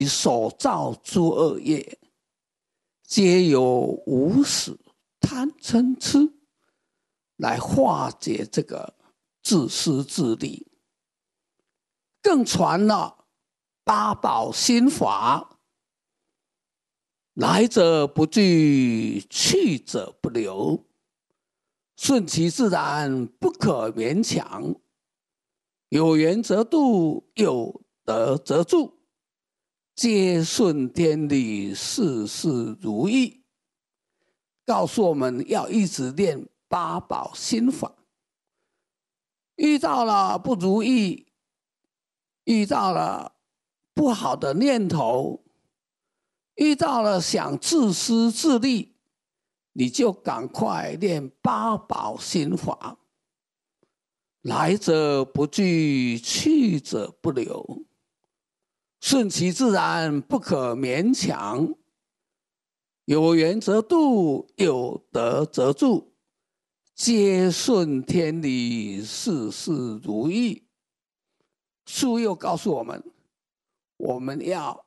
所造诸恶业，皆由无始贪嗔痴来化解这个自私自利。更传了八宝心法，来者不拒，去者不留，顺其自然，不可勉强。有缘则度，有德则助，皆顺天理，事事如意。告诉我们要一直练八宝心法，遇到了不如意，遇到了不好的念头，遇到了想自私自利，你就赶快练八宝心法。来者不拒，去者不留，顺其自然，不可勉强。有缘则度，有德则助，皆顺天理，事事如意。书又告诉我们，我们要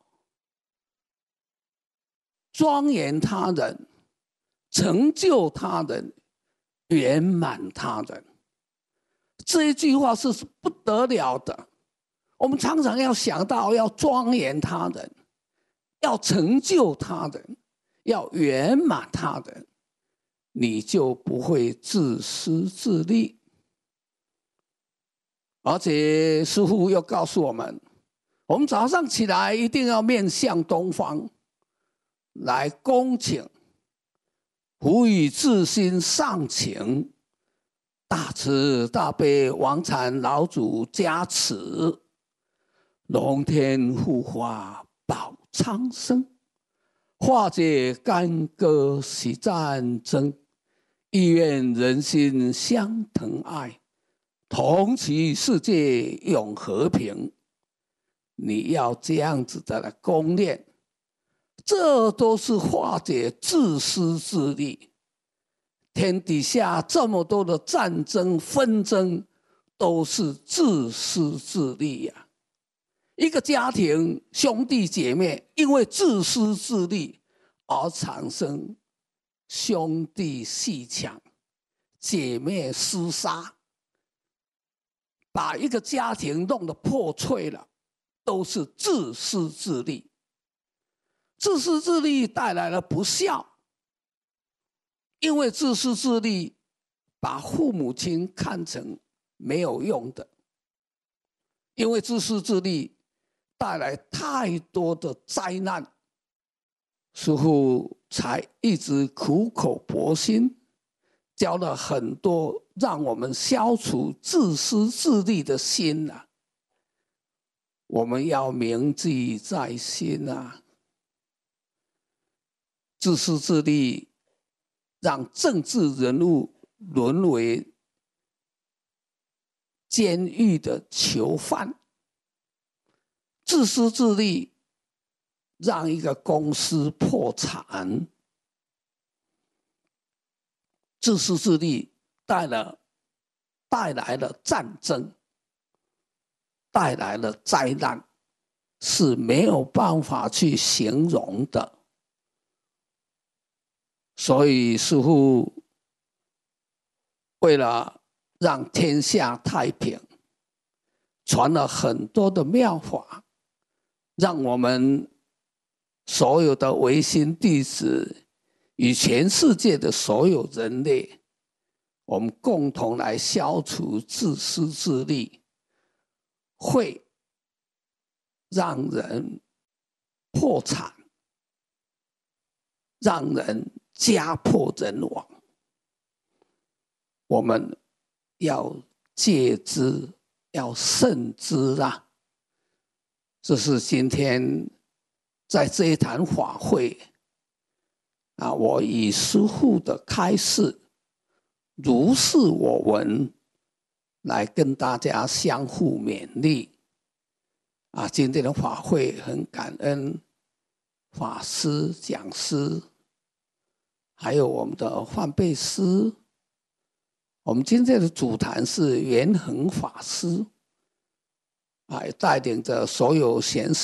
庄严他人，成就他人，圆满他人。这一句话是不得了的。我们常常要想到要庄严他人，要成就他人，要圆满他人，你就不会自私自利。而且师父又告诉我们，我们早上起来一定要面向东方来恭请，吾以自心上请，大慈大悲王禅老祖加持，龙天护法保苍生，化解干戈息战争，意愿人心相疼爱，同祈世界永和平。你要这样子的来攻练，这都是化解自私自利。天底下这么多的战争纷争，都是自私自利呀。一个家庭兄弟姐妹因为自私自利而产生兄弟阋墙、姐妹厮杀，把一个家庭弄得破碎了，都是自私自利。自私自利带来了不孝，因为自私自利把父母亲看成没有用的，因为自私自利带来太多的灾难，师父才一直苦口婆心教了很多让我们消除自私自利的心啊。我们要铭记在心啊。自私自利让政治人物沦为监狱的囚犯，自私自利让一个公司破产，自私自利带来了战争，带来了灾难，是没有办法去形容的。所以师父为了让天下太平，传了很多的妙法，让我们所有的唯心弟子与全世界的所有人类，我们共同来消除自私自利，会让人破产，让人家破人亡。我们要戒之，要慎之啊！这是今天在这一坛法会啊，我以师父的开示，如是我闻，来跟大家相互勉励啊！今天的法会很感恩法师、讲师，还有我们的梵呗师。我们今天的主坛是圆恒法师，带领着所有贤士